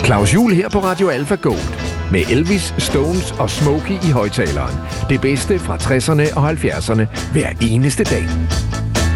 Claus Juhl her på Radio Alpha Gold. Med Elvis, Stones og Smokey i højtaleren. Det bedste fra 60'erne og 70'erne hver eneste dag.